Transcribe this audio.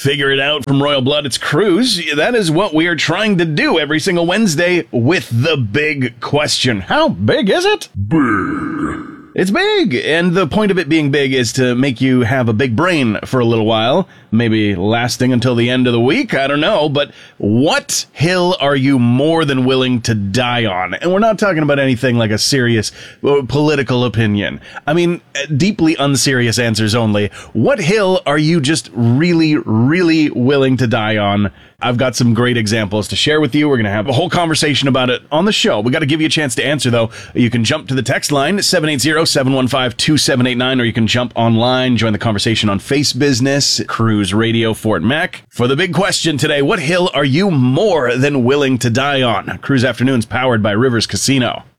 Figure it out from Royal Blood. It's Cruz. That is what we are trying to do every single Wednesday with the big question. How big is it? Big. It's big, and the point of it being big is to make you have a big brain for a little while, maybe lasting until the end of the week, I don't know, but what hill are you more than willing to die on? And we're not talking about anything like a serious political opinion. I mean, deeply unserious answers only. What hill are you just really, really willing to die on? I've got some great examples to share with you. We're going to have a whole conversation about it on the show. We got to give you a chance to answer, though. You can jump to the text line, 780-715-2789, or you can jump online, join the conversation on Face Business, Cruise Radio, Fort Mac. For the big question today, what hill are you more than willing to die on? Cruise Afternoons powered by Rivers Casino.